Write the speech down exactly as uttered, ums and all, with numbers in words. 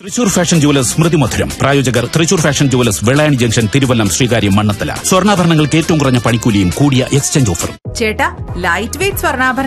Thrissur fashion jewellers സ്മൃതി മധുരം പ്രായോജകർ Thrissur fashion jewellers Vellayani junction Thiruvallam Sreekaryam Mannathala. സ്വർണ്ണാഭരണങ്ങൾക്ക് ഏറ്റവും കുറഞ്ഞ പണിക്കൂലിയും കൂടിയ എക്സ്ചേഞ്ച് ഓഫറും. ചേട്ടാ, ലൈറ്റ് വെയിറ്റ് സ്വർണ്ണാഭരണം